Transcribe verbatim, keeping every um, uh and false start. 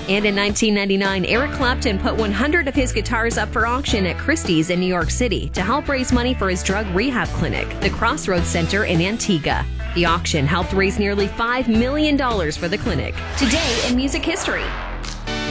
And in nineteen ninety-nine, Eric Clapton put one hundred of his guitars up for auction at Christie's in New York City to help raise money for his drug rehab clinic, the Crossroads Center in Antigua. The auction helped raise nearly five million dollars for the clinic. Today in music history.